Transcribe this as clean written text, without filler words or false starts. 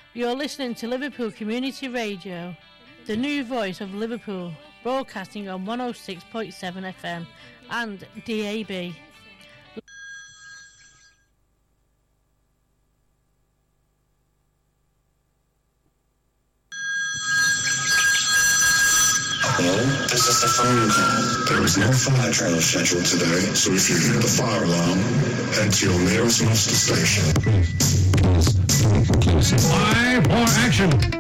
You're listening to Liverpool Community Radio, the new voice of Liverpool, broadcasting on 106.7 FM and DAB. Hello, this is the phone call. There is no fire drill scheduled today, so if you hear the fire alarm, head to your nearest muster station. Live for action.